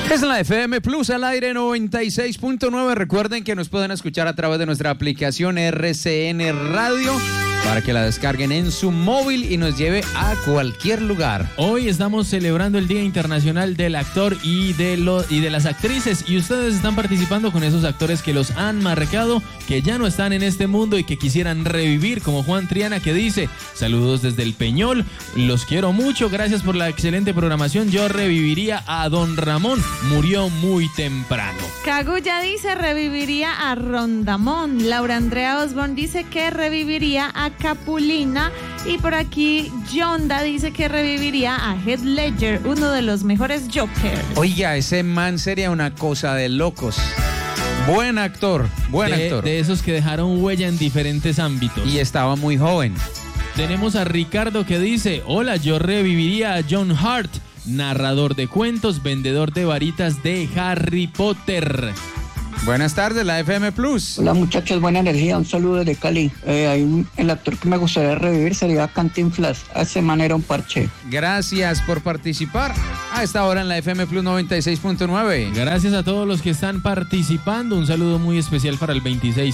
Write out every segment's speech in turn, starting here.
Es la FM Plus al aire 96.9. Recuerden que nos pueden escuchar a través de nuestra aplicación RCN Radio para que la descarguen en su móvil y nos lleve a cualquier lugar. Hoy estamos celebrando el Día Internacional del Actor y de las actrices, y ustedes están participando con esos actores que los han marcado, que ya no están en este mundo y que quisieran revivir, como Juan Triana, que dice: saludos desde el Peñol, los quiero mucho, gracias por la excelente programación, yo reviviría a Don Ramón, murió muy temprano. Kaguya dice reviviría a Rondamón. Laura Andrea Osborne dice que reviviría a Capulina, y por aquí Yonda dice que reviviría a Heath Ledger, uno de los mejores Jokers. Oiga, ese man sería una cosa de locos. Buen actor, buen actor. De esos que dejaron huella en diferentes ámbitos. Y estaba muy joven. Tenemos a Ricardo que dice: hola, yo reviviría a John Hart, narrador de cuentos, vendedor de varitas de Harry Potter. Buenas tardes, la FM Plus. Hola muchachos, buena energía, un saludo desde Cali. El actor que me gustaría revivir sería Cantinflas, a ese man era un parche. Gracias por participar a esta hora en la FM Plus 96.9. Gracias a todos los que están participando, un saludo muy especial para el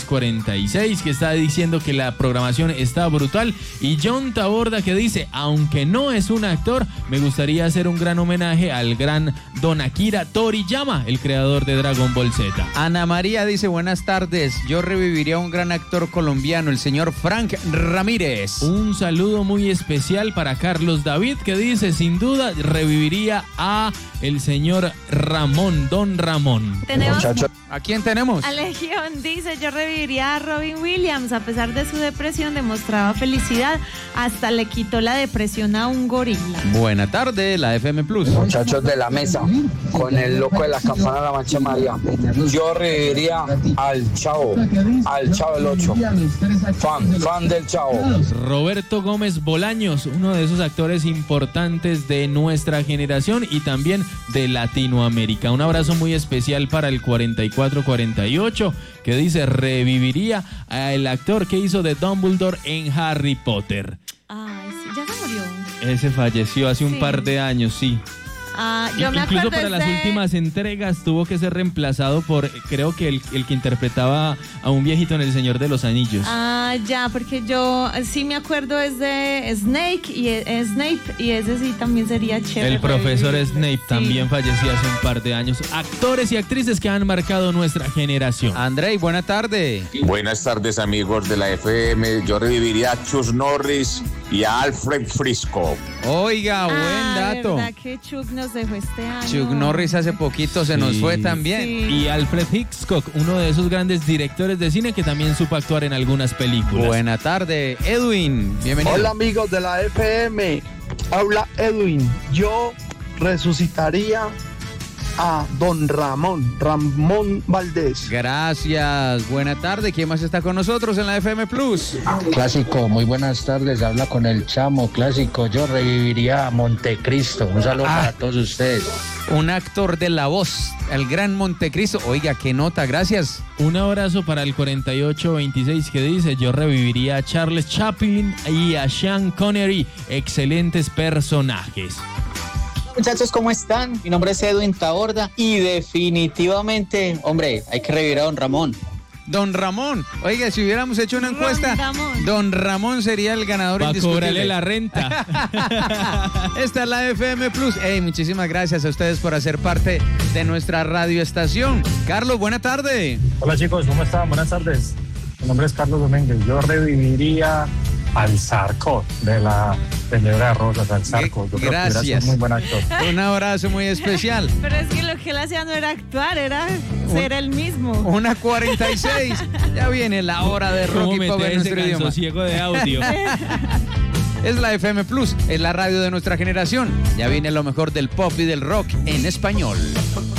2646 que está diciendo que la programación está brutal, y John Taborda que dice: aunque no es un actor, me gustaría hacer un gran homenaje al gran Don Akira Toriyama, el creador de Dragon Ball Z. Ana María dice: buenas tardes, yo reviviría a un gran actor colombiano, el señor Frank Ramírez. Un saludo muy especial para Carlos David que dice: sin duda reviviría a el señor Ramón, Don Ramón. Muchachos, ¿a quién tenemos? A Legión dice: yo reviviría a Robin Williams, a pesar de su depresión demostraba felicidad, hasta le quitó la depresión a un gorila. Buena tarde, la FM Plus. Muchachos de la mesa, con el loco de la campana de la Mancha María, yo reviviría al Chavo del 8, fan del Chavo. Roberto Gómez Bolaños, uno de esos actores importantes de nuestra generación y también de Latinoamérica. Un abrazo muy especial para el 4448 que dice: reviviría al actor que hizo de Dumbledore en Harry Potter. Ay, sí, ya se murió. Ese falleció hace un par de años, sí. Yo me Incluso acuerdo para las últimas entregas tuvo que ser reemplazado por, creo que el que interpretaba a un viejito en El Señor de los Anillos. Ya, porque yo sí me acuerdo es de Snape y ese sí también sería chévere. El profesor Snape también falleció hace un par de años. Actores y actrices que han marcado nuestra generación. Andrei, buena tarde. Buenas tardes, amigos de la FM. Yo reviviría a Chuck Norris y a Alfred Frisco. Oiga, buen dato. ¿Verdad que Chuck nos dejó este año? Chuck Norris hace poquito se nos fue también. Sí. Y Alfred Hitchcock, uno de esos grandes directores de cine que también supo actuar en algunas películas. Buena tarde, Edwin. Bienvenido. Hola amigos de la FM. Habla Edwin. Yo resucitaría a Don Ramón Valdés. Gracias, buena tarde. ¿Quién más está con nosotros en la FM Plus? Clásico, muy buenas tardes. Habla con el Chamo Clásico. Yo reviviría a Montecristo. Un saludo para todos ustedes. Un actor de La Voz, el gran Montecristo. Oiga, qué nota, gracias. Un abrazo para el 4826 que dice: yo reviviría a Charles Chaplin y a Sean Connery, excelentes personajes. Muchachos, ¿cómo están? Mi nombre es Edwin Taborda y definitivamente, hombre, hay que revivir a Don Ramón. Don Ramón. Oiga, si hubiéramos hecho una encuesta, Don Ramón sería el ganador indiscutible. Para cobrarle la renta. Esta es la FM Plus. Muchísimas gracias a ustedes por hacer parte de nuestra radioestación. Carlos, buena tarde. Hola chicos, ¿cómo están? Buenas tardes. Mi nombre es Carlos Domínguez. Yo reviviría al Zarco de la vendedora de rosas, al Zarco. Yo Gracias. Creo que era un muy buen actor. Un abrazo muy especial. Pero es que lo que él hacía no era actuar, era ser él mismo. 1:46. Ya viene la hora de rock y pop en nuestro idioma. Ciego de audio. Es la FM Plus, es la radio de nuestra generación. Ya viene lo mejor del pop y del rock en español.